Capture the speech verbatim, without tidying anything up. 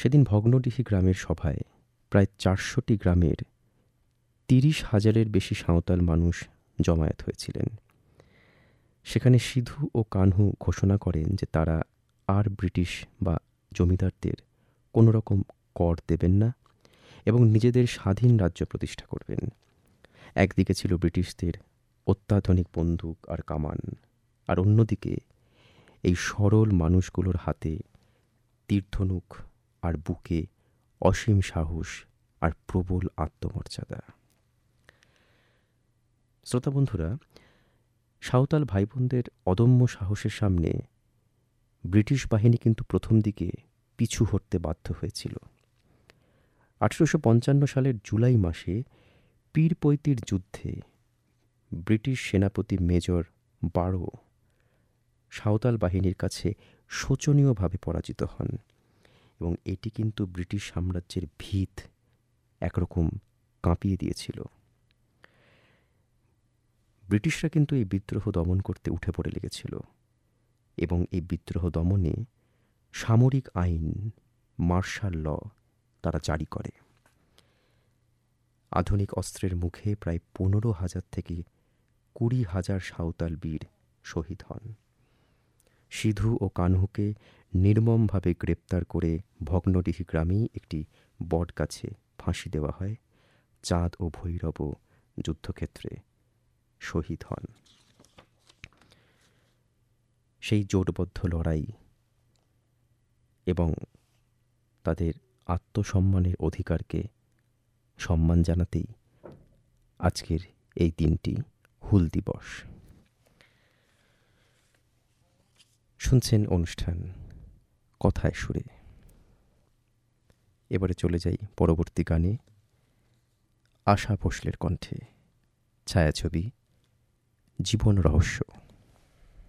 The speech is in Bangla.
সেদিন ভগ্নডিহি গ্রামের সভায় প্রায় চারশোটি গ্রামের তিরিশ হাজারের বেশি সাঁওতাল মানুষ জমায়েত হয়েছিলেন। সেখানে সিধু ও কানহু ঘোষণা করেন যে তারা আর ব্রিটিশ বা জমিদারদের কোনো রকম কর দেবেন না এবং নিজেদের স্বাধীন রাজ্য প্রতিষ্ঠা করবেন। একদিকে ছিল ব্রিটিশদের অত্যাধুনিক বন্দুক আর কামান, আর অন্যদিকে এই সরল মানুষগুলোর হাতে তীরধনুক আর বুকে অসীম সাহস আর প্রবল আত্মমর্যাদা। শ্রোতা বন্ধুরা, সাঁওতাল ভাই বোনদের অদম্য সাহসের সামনে ব্রিটিশ বাহিনী কিন্তু প্রথম দিকে পিছু হটতে বাধ্য হয়েছিল। আঠেরোশো পঞ্চান্ন সালের জুলাই মাসে পীরপৈতির যুদ্ধে ব্রিটিশ সেনাপতি মেজর বারো সাঁওতাল বাহিনীর কাছে শোচনীয়ভাবে পরাজিত হন এবং এটি কিন্তু ব্রিটিশ সাম্রাজ্যের ভিত একরকম কাঁপিয়ে দিয়েছিল। ব্রিটিশরা কিন্তু এই বিদ্রোহ দমন করতে উঠে পড়ে লেগেছিল এবং এই বিদ্রোহ দমনে সামরিক আইন, মার্শাল ল তারা জারি করে। আধুনিক অস্ত্রের মুখে প্রায় পনেরো হাজার থেকে কুড়ি হাজার সাঁওতাল বীর শহীদ হন। সিধু ও কানহুকে নির্মমভাবে গ্রেপ্তার করে ভগ্নডিহি গ্রামেই একটি বটগাছে ফাঁসি দেওয়া হয়। চাঁদ ও ভৈরবও যুদ্ধক্ষেত্রে শহীদ হন। সেই জোটবদ্ধ লড়াই এবং তাদের আত্মসম্মানের অধিকারকে সম্মান জানাতেই আজকের এই দিনটি হুল দিবস। শুনছেন অনুষ্ঠান কথায় সুরে। এবারে চলে যাই পরবর্তী গানে। আশা ভোসলের কণ্ঠে ছায়াছবি জীবন রহস্য।